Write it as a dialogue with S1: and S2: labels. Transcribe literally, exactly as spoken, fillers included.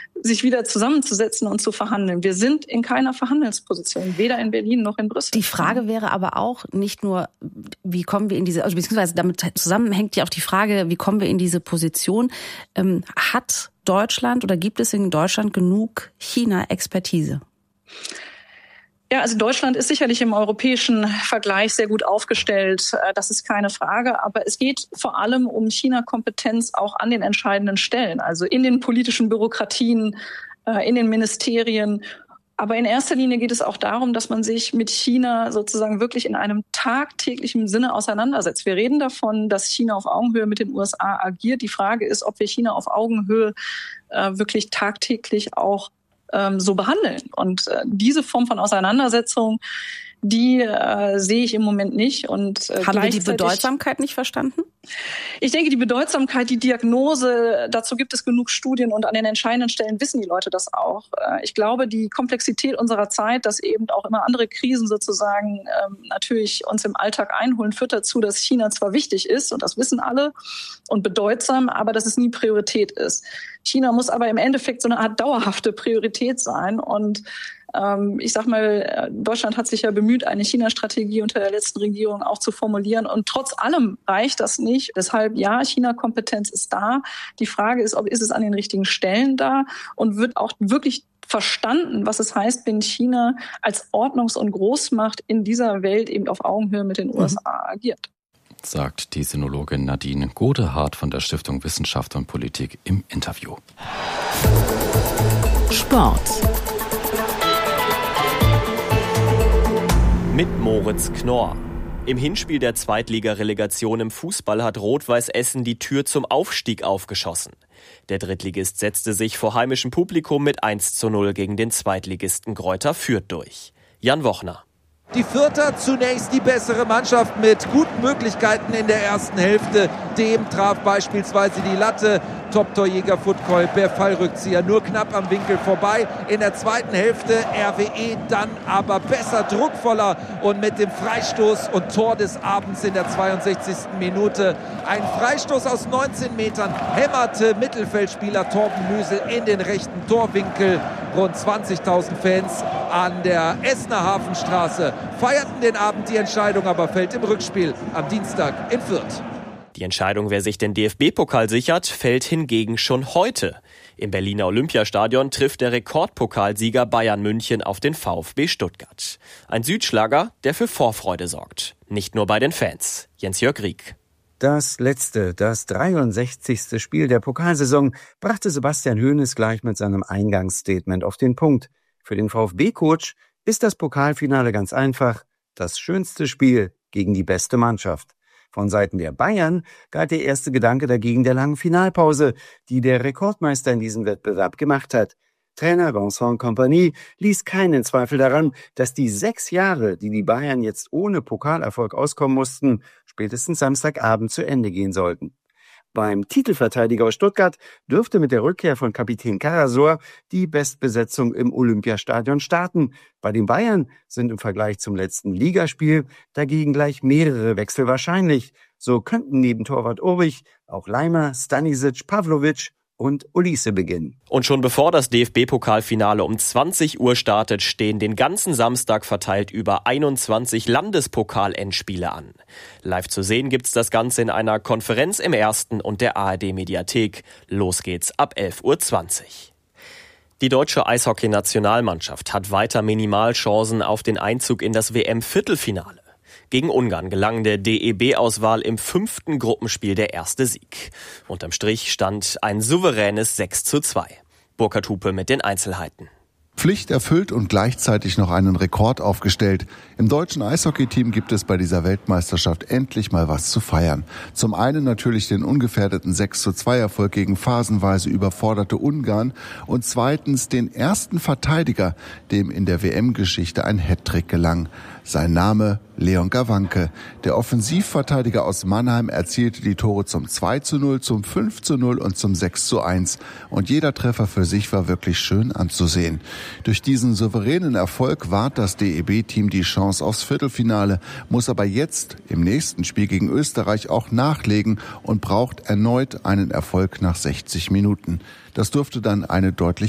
S1: sich wieder zusammenzusetzen und zu verhandeln. Wir sind in keiner Verhandlungsposition, weder in Berlin noch in Brüssel.
S2: Die Frage wäre aber auch nicht nur, wie kommen wir in diese, also beziehungsweise damit zusammenhängt ja auch die Frage, wie kommen wir in diese Position? Ähm, hat Deutschland oder gibt es in Deutschland genug China-Expertise?
S1: Ja, also Deutschland ist sicherlich im europäischen Vergleich sehr gut aufgestellt. Das ist keine Frage. Aber es geht vor allem um China-Kompetenz auch an den entscheidenden Stellen, also in den politischen Bürokratien, in den Ministerien. Aber in erster Linie geht es auch darum, dass man sich mit China sozusagen wirklich in einem tagtäglichen Sinne auseinandersetzt. Wir reden davon, dass China auf Augenhöhe mit den U S A agiert. Die Frage ist, ob wir China auf Augenhöhe wirklich tagtäglich auch so behandeln. Und äh, diese Form von Auseinandersetzung, die äh, sehe ich im Moment nicht. Und äh,
S2: haben wir die Bedeutsamkeit nicht verstanden?
S1: Ich denke, die Bedeutsamkeit, die Diagnose, dazu gibt es genug Studien und an den entscheidenden Stellen wissen die Leute das auch. Äh, ich glaube, die Komplexität unserer Zeit, dass eben auch immer andere Krisen sozusagen ähm, natürlich uns im Alltag einholen, führt dazu, dass China zwar wichtig ist, und das wissen alle, und bedeutsam, aber dass es nie Priorität ist. China muss aber im Endeffekt so eine Art dauerhafte Priorität sein. Und ähm, ich sag mal, Deutschland hat sich ja bemüht, eine China-Strategie unter der letzten Regierung auch zu formulieren. Und trotz allem reicht das nicht. Deshalb, ja, China-Kompetenz ist da. Die Frage ist, ob ist es an den richtigen Stellen da und wird auch wirklich verstanden, was es heißt, wenn China als Ordnungs- und Großmacht in dieser Welt eben auf Augenhöhe mit den U S A agiert.
S3: Sagt die Sinologin Nadine Godehard von der Stiftung Wissenschaft und Politik im Interview.
S4: Sport.
S5: Mit Moritz Knorr. Im Hinspiel der Zweitligarelegation im Fußball hat Rot-Weiß Essen die Tür zum Aufstieg aufgeschossen. Der Drittligist setzte sich vor heimischem Publikum mit eins zu null gegen den Zweitligisten Greuther Fürth durch. Jan Wochner.
S6: Die Fürther zunächst die bessere Mannschaft mit guten Möglichkeiten in der ersten Hälfte. Dem traf beispielsweise die Latte. Top-Torjäger Futkoy per Fallrückzieher nur knapp am Winkel vorbei. In der zweiten Hälfte R W E dann aber besser, druckvoller und mit dem Freistoß und Tor des Abends in der zweiundsechzigsten Minute. Ein Freistoß aus neunzehn Metern hämmerte Mittelfeldspieler Torben Müsel in den rechten Torwinkel. Rund zwanzigtausend Fans an der Essener Hafenstraße feierten den Abend. Die Entscheidung aber fällt im Rückspiel am Dienstag in Fürth.
S5: Die Entscheidung, wer sich den D F B-Pokal sichert, fällt hingegen schon heute. Im Berliner Olympiastadion trifft der Rekordpokalsieger Bayern München auf den VfB Stuttgart. Ein Südschlager, der für Vorfreude sorgt. Nicht nur bei den Fans. Jens-Jörg Rieck.
S7: Das letzte, das dreiundsechzigste Spiel der Pokalsaison brachte Sebastian Hoeneß gleich mit seinem Eingangsstatement auf den Punkt. Für den VfB-Coach ist das Pokalfinale ganz einfach das schönste Spiel gegen die beste Mannschaft. Von Seiten der Bayern galt der erste Gedanke dagegen der langen Finalpause, die der Rekordmeister in diesem Wettbewerb gemacht hat. Trainer Vincent Kompany ließ keinen Zweifel daran, dass die sechs Jahre, die die Bayern jetzt ohne Pokalerfolg auskommen mussten, spätestens Samstagabend zu Ende gehen sollten. Beim Titelverteidiger aus Stuttgart dürfte mit der Rückkehr von Kapitän Karasor die Bestbesetzung im Olympiastadion starten. Bei den Bayern sind im Vergleich zum letzten Ligaspiel dagegen gleich mehrere Wechsel wahrscheinlich. So könnten neben Torwart Urbich auch Leimer, Stanisic, Pavlovic und Olise beginnen.
S5: Und schon bevor das D F B-Pokalfinale um zwanzig Uhr startet, stehen den ganzen Samstag verteilt über einundzwanzig Landespokal-Endspiele an. Live zu sehen gibt's das Ganze in einer Konferenz im Ersten und der A R D-Mediathek. Los geht's ab elf Uhr zwanzig. Die deutsche Eishockey-Nationalmannschaft hat weiter Minimalchancen auf den Einzug in das W M-Viertelfinale. Gegen Ungarn gelang der D E B-Auswahl im fünften Gruppenspiel der erste Sieg. Unterm Strich stand ein souveränes sechs zu zwei. Burkhard Hupe mit den Einzelheiten.
S8: Pflicht erfüllt und gleichzeitig noch einen Rekord aufgestellt. Im deutschen Eishockeyteam gibt es bei dieser Weltmeisterschaft endlich mal was zu feiern. Zum einen natürlich den ungefährdeten sechs zu zwei Erfolg gegen phasenweise überforderte Ungarn und zweitens den ersten Verteidiger, dem in der W M-Geschichte ein Hattrick gelang. Sein Name Leon Gawanke. Der Offensivverteidiger aus Mannheim erzielte die Tore zum zwei zu null, zum fünf zu null und zum sechs zu eins. Und jeder Treffer für sich war wirklich schön anzusehen. Durch diesen souveränen Erfolg wahrt das D E B-Team die Chance aufs Viertelfinale, muss aber jetzt im nächsten Spiel gegen Österreich auch nachlegen und braucht erneut einen Erfolg nach sechzig Minuten. Das dürfte dann eine deutlich